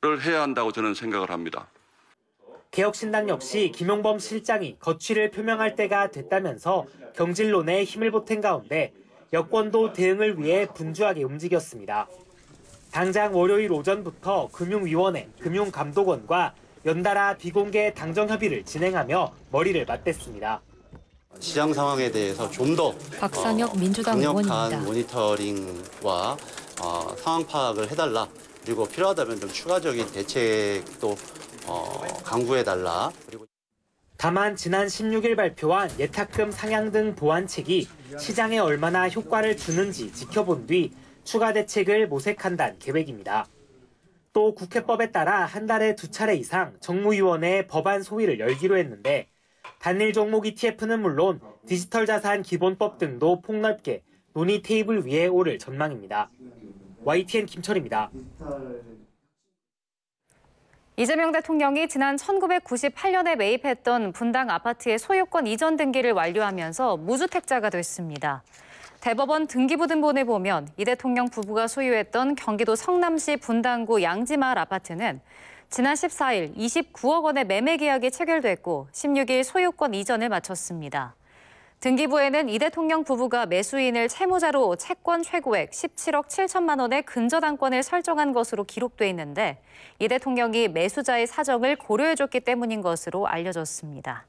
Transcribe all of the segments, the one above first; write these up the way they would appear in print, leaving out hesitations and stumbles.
해야 한다고 저는 생각을 합니다. 개혁신당 역시 김용범 실장이 거취를 표명할 때가 됐다면서 경질론에 힘을 보탠 가운데 여권도 대응을 위해 분주하게 움직였습니다. 당장 월요일 오전부터 금융위원회, 금융감독원과 연달아 비공개 당정 협의를 진행하며 머리를 맞댔습니다. 시장 상황에 대해서 좀 더 박상혁 민주당 강력한 의원입니다. 모니터링과 상황 파악을 해달라. 그리고 필요하다면 좀 추가적인 대책도 강구해달라. 그리고 다만 지난 16일 발표한 예탁금 상향 등 보완책이 시장에 얼마나 효과를 주는지 지켜본 뒤 추가 대책을 모색한다는 계획입니다. 또 국회법에 따라 한 달에 2차례 이상 정무위원회에 법안 소위를 열기로 했는데 단일 종목 ETF는 물론 디지털 자산 기본법 등도 폭넓게 논의 테이블 위에 오를 전망입니다. YTN 김철입니다. 이재명 대통령이 지난 1998년에 매입했던 분당 아파트의 소유권 이전 등기를 완료하면서 무주택자가 됐습니다. 대법원 등기부등본에 보면 이 대통령 부부가 소유했던 경기도 성남시 분당구 양지마을 아파트는 지난 14일 29억 원의 매매 계약이 체결됐고 16일 소유권 이전을 마쳤습니다. 등기부에는 이 대통령 부부가 매수인을 채무자로 채권 최고액 17억 7천만 원의 근저당권을 설정한 것으로 기록돼 있는데 이 대통령이 매수자의 사정을 고려해줬기 때문인 것으로 알려졌습니다.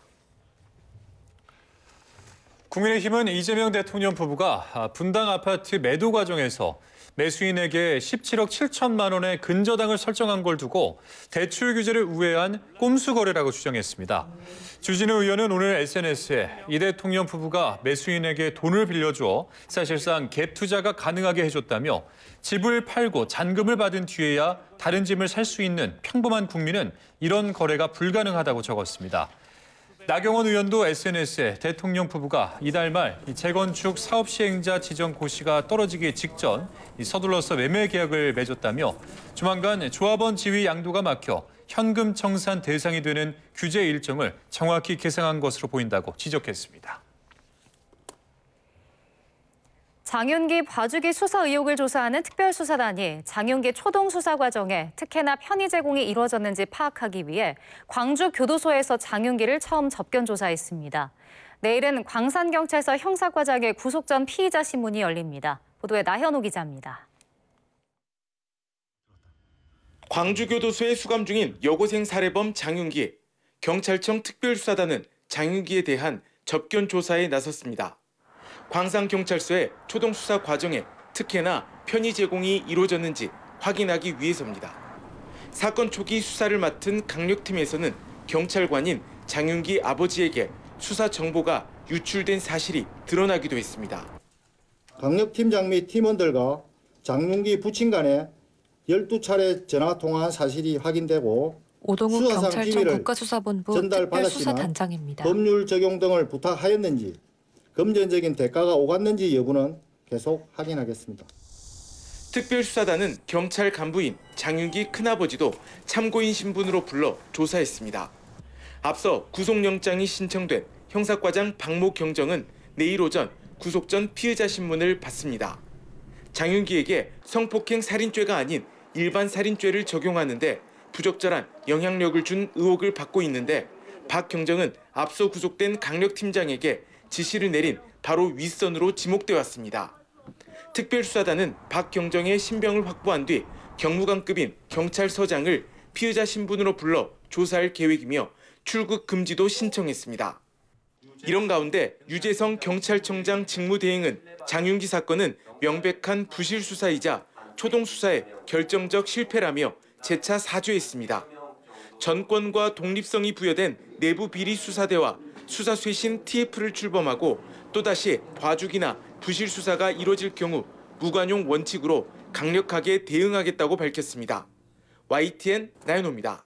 국민의힘은 이재명 대통령 부부가 분당 아파트 매도 과정에서 매수인에게 17억 7천만 원의 근저당을 설정한 걸 두고 대출 규제를 우회한 꼼수 거래라고 주장했습니다. 주진우 의원은 오늘 SNS에 이 대통령 부부가 매수인에게 돈을 빌려줘 사실상 갭 투자가 가능하게 해줬다며 집을 팔고 잔금을 받은 뒤에야 다른 집을 살 수 있는 평범한 국민은 이런 거래가 불가능하다고 적었습니다. 나경원 의원도 SNS에 대통령 부부가 이달 말 재건축 사업 시행자 지정 고시가 떨어지기 직전 서둘러서 매매 계약을 맺었다며 조만간 조합원 지위 양도가 막혀 현금 청산 대상이 되는 규제 일정을 정확히 계상한 것으로 보인다고 지적했습니다. 장윤기 봐주기 수사 의혹을 조사하는 특별수사단이 장윤기 초동 수사 과정에 특혜나 편의 제공이 이루어졌는지 파악하기 위해 광주 교도소에서 장윤기를 처음 접견 조사했습니다. 내일은 광산경찰서 형사과장의 구속 전 피의자 신문이 열립니다. 보도에 나현호 기자입니다. 광주교도소에 수감 중인 여고생 살해범 장윤기. 경찰청 특별수사단은 장윤기에 대한 접견 조사에 나섰습니다. 광산경찰서의 초동 수사 과정에 특혜나 편의 제공이 이루어졌는지 확인하기 위해서입니다. 사건 초기 수사를 맡은 강력팀에서는 경찰관인 장윤기 아버지에게 수사 정보가 유출된 사실이 드러나기도 했습니다. 강력팀장 및 팀원들과 장윤기 부친 간에 12차례 전화 통화한 사실이 확인되고 오동욱 경찰청 국가수사본부 특별수사단장입니다. 법률 적용 등을 부탁하였는지 금전적인 대가가 오갔는지 여부는 계속 확인하겠습니다. 특별수사단은 경찰 간부인 장윤기 큰아버지도 참고인 신분으로 불러 조사했습니다. 앞서 구속영장이 신청된 형사과장 박모 경정은 내일 오전 구속 전 피의자 신문을 받습니다. 장윤기에게 성폭행 살인죄가 아닌 일반 살인죄를 적용하는데 부적절한 영향력을 준 의혹을 받고 있는데 박 경정은 앞서 구속된 강력팀장에게 지시를 내린 바로 윗선으로 지목돼 왔습니다. 특별수사단은 박 경정의 신병을 확보한 뒤 경무관급인 경찰서장을 피의자 신분으로 불러 조사할 계획이며 출국 금지도 신청했습니다. 이런 가운데 유재성 경찰청장 직무대행은 장윤기 사건은 명백한 부실 수사이자 초동 수사의 결정적 실패라며 재차 사죄했습니다. 전권과 독립성이 부여된 내부 비리 수사대와 수사 쇄신 TF를 출범하고 또다시 봐주기나 부실 수사가 이뤄질 경우 무관용 원칙으로 강력하게 대응하겠다고 밝혔습니다. YTN 나연호입니다.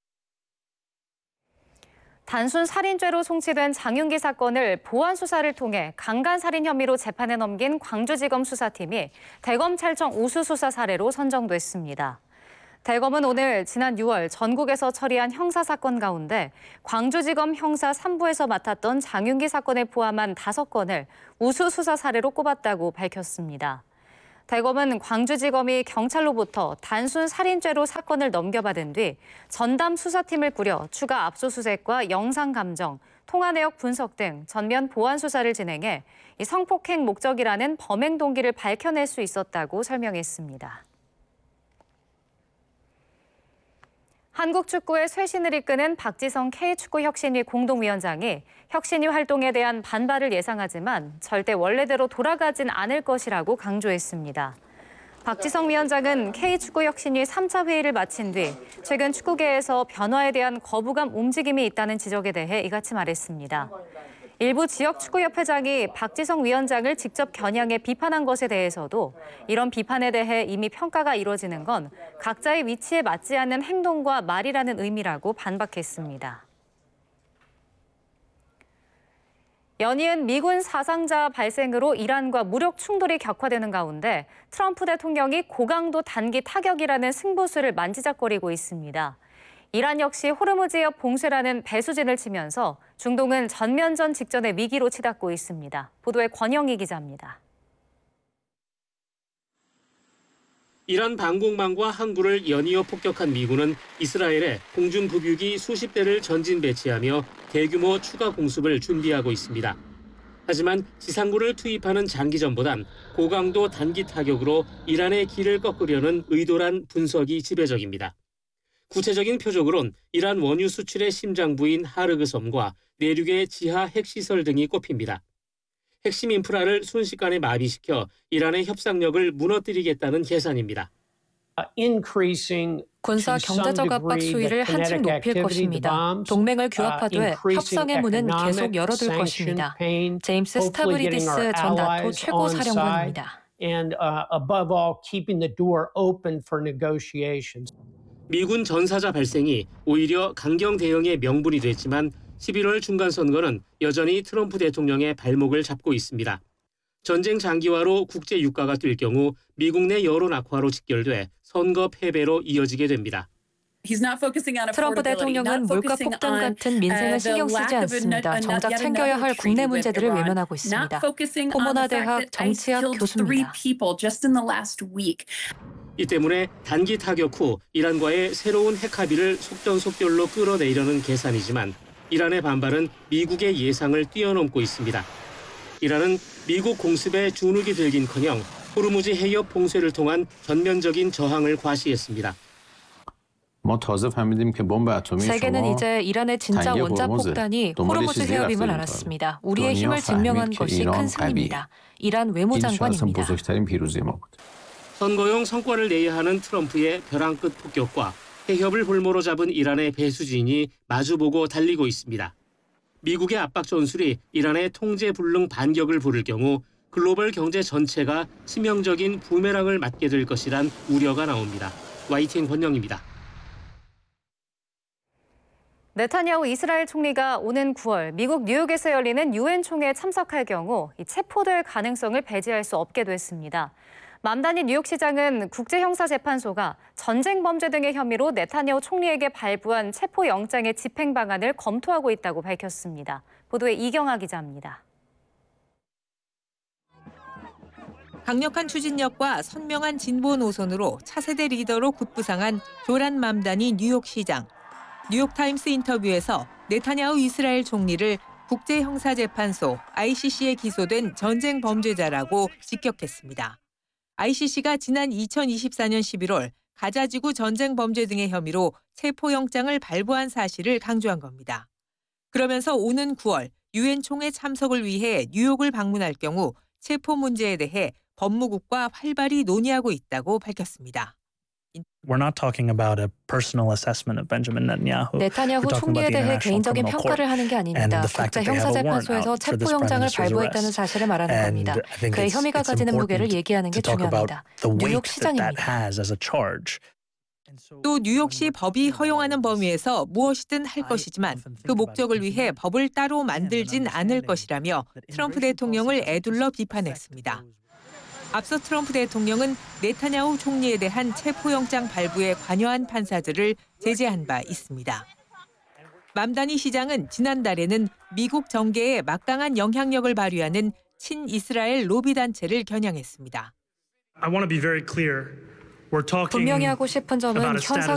단순 살인죄로 송치된 장윤기 사건을 보완 수사를 통해 강간살인 혐의로 재판에 넘긴 광주지검 수사팀이 대검찰청 우수수사 사례로 선정됐습니다. 대검은 오늘 지난 6월 전국에서 처리한 형사사건 가운데 광주지검 형사 3부에서 맡았던 장윤기 사건을 포함한 5건을 우수수사 사례로 꼽았다고 밝혔습니다. 대검은 광주지검이 경찰로부터 단순 살인죄로 사건을 넘겨받은 뒤 전담 수사팀을 꾸려 추가 압수수색과 영상 감정, 통화 내역 분석 등 전면 보안 수사를 진행해 이 성폭행 목적이라는 범행 동기를 밝혀낼 수 있었다고 설명했습니다. 한국 축구의 쇄신을 이끄는 박지성 K축구혁신위 공동위원장이 혁신위 활동에 대한 반발을 예상하지만 절대 원래대로 돌아가진 않을 것이라고 강조했습니다. 박지성 위원장은 K축구혁신위 3차 회의를 마친 뒤 최근 축구계에서 변화에 대한 거부감 움직임이 있다는 지적에 대해 이같이 말했습니다. 일부 지역축구협회장이 박지성 위원장을 직접 겨냥해 비판한 것에 대해서도 이런 비판에 대해 이미 평가가 이루어지는 건 각자의 위치에 맞지 않는 행동과 말이라는 의미라고 반박했습니다. 연이은 미군 사상자 발생으로 이란과 무력 충돌이 격화되는 가운데 트럼프 대통령이 고강도 단기 타격이라는 승부수를 만지작거리고 있습니다. 이란 역시 호르무즈해협 봉쇄라는 배수진을 치면서 중동은 전면전 직전의 위기로 치닫고 있습니다. 보도에 권영희 기자입니다. 이란 방공망과 항구를 연이어 폭격한 미군은 이스라엘에 공중 부규기 수십 대를 전진 배치하며 대규모 추가 공습을 준비하고 있습니다. 하지만 지상군을 투입하는 장기전보단 고강도 단기 타격으로 이란의 길을 꺾으려는 의도란 분석이 지배적입니다. 구체적인 표적으론 이란 원유 수출의 심장부인 하르그 섬과 내륙의 지하 핵시설 등이 꼽힙니다. 핵심 인프라를 순식간에 마비시켜 이란의 협상력을 무너뜨리겠다는 계산입니다. 군사 경제적 압박 수위를 한층 높일 것입니다. 동맹을 규합하되 협상의 문은 계속 열어둘 것입니다. 제임스 스타브리디스 전 나토 최고 사령관입니다. 미군 전사자 발생이 오히려 강경 대응의 명분이 됐지만 11월 중간선거는 여전히 트럼프 대통령의 발목을 잡고 있습니다. 전쟁 장기화로 국제 유가가 뛸 경우 미국 내 여론 악화로 직결돼 선거 패배로 이어지게 됩니다. 트럼프 대통령은 물가 폭등 같은 민생을 신경 쓰지 않습니다. 정작 챙겨야 할 국내 문제들을 외면하고 있습니다. 포모나 대학 정치학 교수입니다. 이 때문에 단기 타격 후 이란과의 새로운 핵 합의를 속전속결로 끌어내려는 계산이지만 이란의 반발은 미국의 예상을 뛰어넘고 있습니다. 이란은 미국 공습에 주눅이 들긴커녕 호르무즈 해협 봉쇄를 통한 전면적인 저항을 과시했습니다. 세계는 이제 이란의 진짜 원자 폭탄이 호르무즈 해협임을 알았습니다. 우리의 힘을 증명한 것이 큰 승리입니다. 이란 외무장관입니다. 선거용 성과를 내야 하는 트럼프의 벼랑 끝 폭격과 해협을 볼모로 잡은 이란의 배수진이 마주보고 달리고 있습니다. 미국의 압박 전술이 이란의 통제 불능 반격을 부를 경우 글로벌 경제 전체가 치명적인 부메랑을 맞게 될 것이란 우려가 나옵니다. YTN 권영입니다. 네타냐후 이스라엘 총리가 오는 9월 미국 뉴욕에서 열리는 유엔 총회에 참석할 경우 체포될 가능성을 배제할 수 없게 됐습니다. 맘다니 뉴욕시장은 국제형사재판소가 전쟁 범죄 등의 혐의로 네타냐후 총리에게 발부한 체포영장의 집행 방안을 검토하고 있다고 밝혔습니다. 보도에 이경아 기자입니다. 강력한 추진력과 선명한 진보 노선으로 차세대 리더로 급부상한 조란 맘다니 뉴욕시장. 뉴욕타임스 인터뷰에서 네타냐후 이스라엘 총리를 국제형사재판소 ICC에 기소된 전쟁 범죄자라고 직격했습니다. ICC가 지난 2024년 11월 가자지구 전쟁 범죄 등의 혐의로 체포영장을 발부한 사실을 강조한 겁니다. 그러면서 오는 9월 유엔 총회 참석을 위해 뉴욕을 방문할 경우 체포 문제에 대해 법무국과 활발히 논의하고 있다고 밝혔습니다. We're not talking about a personal assessment of Benjamin Netanyahu. 네타냐후 총리에 대해 개인적인 평가를 하는 게 아닙니다. 국제형사재판소에서 체포영장을 발부했다는 사실을 말하는 겁니다. 그의 혐의가 가지는 무게를 얘기하는 게 중요합니다. 뉴욕시장입니다. 또 뉴욕시 법이 허용하는 범위에서 무엇이든 할 것이지만 그 목적을 위해 법을 따로 만들진 않을 것이라며 트럼프 대통령을 에둘러 비판했습니다. 앞서 트럼프 대통령은 네타냐후 총리에 대한 체포영장 발부에 관여한 판사들을 제재한 바 있습니다. 맘다니 시장은 지난달에는 미국 정계에 막강한 영향력을 발휘하는 친이스라엘 로비단체를 겨냥했습니다. I want to be very clear. We're talking 분명히 하고 싶은 점은 about a status